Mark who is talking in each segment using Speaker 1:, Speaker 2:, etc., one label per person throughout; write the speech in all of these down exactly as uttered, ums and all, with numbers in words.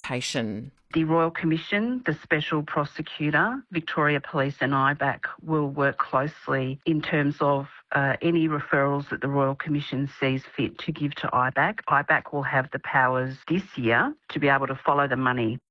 Speaker 1: application.
Speaker 2: The Royal Commission, the Special Prosecutor, Victoria Police and I B A C will work closely in terms of uh, any referrals that the Royal Commission sees fit to give to I B A C. I B A C will have the powers this year to be able to follow the money.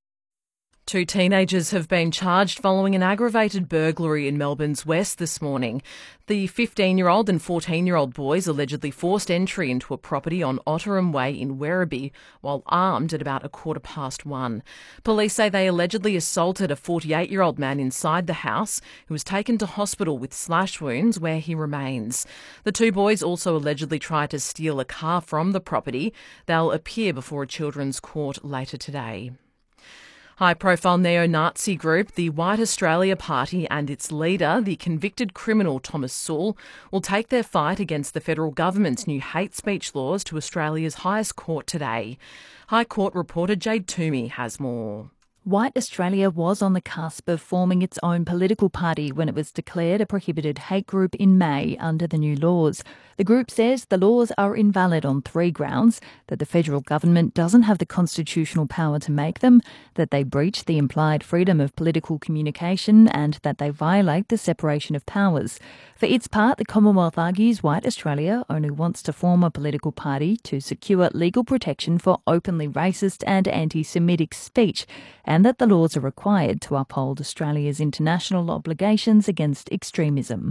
Speaker 1: Two teenagers have been charged following an aggravated burglary in Melbourne's west this morning. The fifteen-year-old and fourteen-year-old boys allegedly forced entry into a property on Otterham Way in Werribee while armed at about a quarter past one. Police say they allegedly assaulted a forty-eight-year-old man inside the house who was taken to hospital with slash wounds where he remains. The two boys also allegedly tried to steal a car from the property. They'll appear before a children's court later today. High-profile neo-Nazi group, the White Australia Party, and its leader, the convicted criminal Thomas Sewell, will take their fight against the federal government's new hate speech laws to Australia's highest court today. High Court reporter Jade Toomey has more.
Speaker 3: White Australia was on the cusp of forming its own political party when it was declared a prohibited hate group in May under the new laws. The group says the laws are invalid on three grounds: that the federal government doesn't have the constitutional power to make them, that they breach the implied freedom of political communication, and that they violate the separation of powers. For its part, the Commonwealth argues White Australia only wants to form a political party to secure legal protection for openly racist and anti-Semitic speech, and that the laws are required to uphold Australia's international obligations against extremism.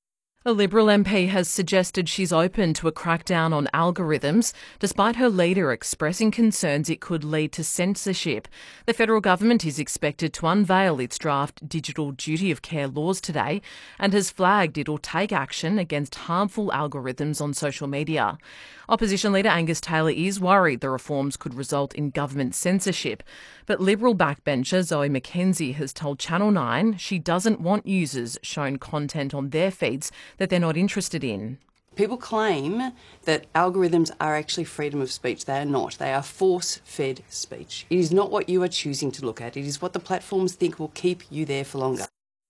Speaker 1: A Liberal M P has suggested she's open to a crackdown on algorithms, despite her leader expressing concerns it could lead to censorship. The federal government is expected to unveil its draft digital duty of care laws today and has flagged it'll take action against harmful algorithms on social media. Opposition leader Angus Taylor is worried the reforms could result in government censorship, but Liberal backbencher Zoe McKenzie has told Channel nine she doesn't want users shown content on their feeds that they're not interested in.
Speaker 4: People claim that algorithms are actually freedom of speech. They are not. They are force-fed speech. It is not what you are choosing to look at. It is what the platforms think will keep you there for longer.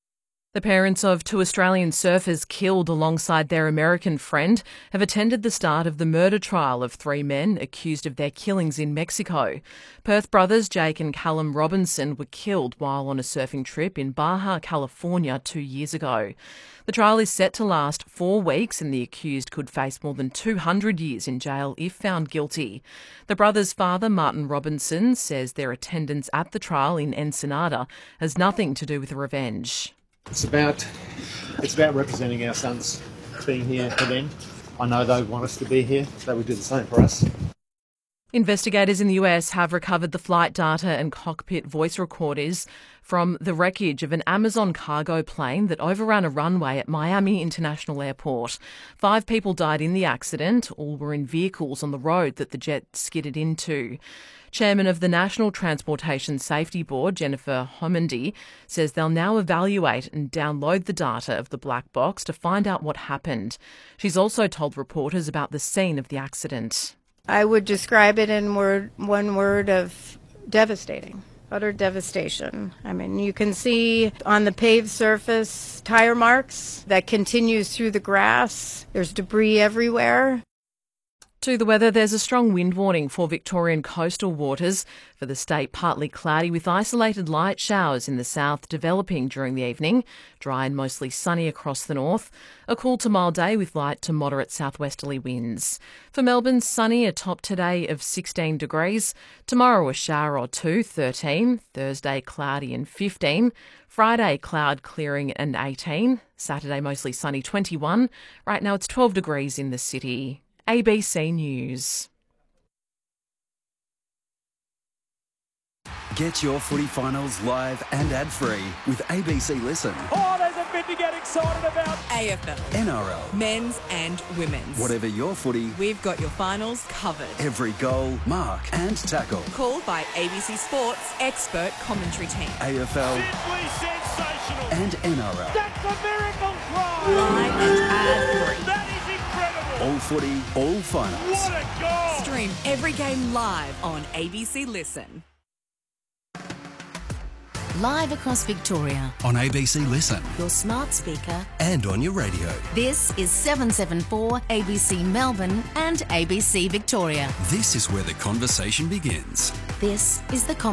Speaker 1: The parents of two Australian surfers killed alongside their American friend have attended the start of the murder trial of three men accused of their killings in Mexico. Perth brothers Jake and Callum Robinson were killed while on a surfing trip in Baja, California two years ago. The trial is set to last four weeks and the accused could face more than two hundred years in jail if found guilty. The brothers' father, Martin Robinson, says their attendance at the trial in Ensenada has nothing to do with revenge.
Speaker 5: It's about it's about representing our sons, being here for them. I know they want us to be here. They would do the same for us.
Speaker 1: Investigators in the U S have recovered the flight data and cockpit voice recorders from the wreckage of an Amazon cargo plane that overran a runway at Miami International Airport. Five people died in the accident. All were in vehicles on the road that the jet skidded into. Chairman of the National Transportation Safety Board, Jennifer Homendy, says they'll now evaluate and download the data of the black box to find out what happened. She's also told reporters about the scene of the accident.
Speaker 6: I would describe it in word, one word of devastating, utter devastation. I mean, you can see on the paved surface tire marks that continues through the grass. There's debris everywhere.
Speaker 1: To the weather, there's a strong wind warning for Victorian coastal waters. For the state, partly cloudy with isolated light showers in the south developing during the evening. Dry and mostly sunny across the north. A cool to mild day with light to moderate southwesterly winds. For Melbourne, sunny, a top today of sixteen degrees. Tomorrow, a shower or two, thirteen. Thursday, cloudy and fifteen. Friday, cloud clearing and eighteen. Saturday, mostly sunny, twenty-one. Right now, it's twelve degrees in the city. A B C News.
Speaker 7: Get your footy finals live and ad-free with A B C Listen.
Speaker 8: Oh, there's a bit to get excited about.
Speaker 9: A F L.
Speaker 7: N R L.
Speaker 9: Men's and women's.
Speaker 7: Whatever your footy,
Speaker 9: we've got your finals covered.
Speaker 7: Every goal, mark and tackle.
Speaker 9: Called by A B C Sports expert commentary team.
Speaker 7: A F L.
Speaker 8: Simply sensational.
Speaker 7: And N R L.
Speaker 8: That's a miracle try.
Speaker 9: Live and ad-free.
Speaker 8: That is incredible.
Speaker 7: All footy, all finals.
Speaker 8: What a goal.
Speaker 9: Stream every game live on A B C Listen.
Speaker 10: Live across Victoria.
Speaker 7: On A B C Listen.
Speaker 10: Your smart speaker.
Speaker 7: And on your radio.
Speaker 10: This is seven seven four A B C Melbourne and A B C Victoria.
Speaker 7: This is where the conversation begins.
Speaker 10: This is the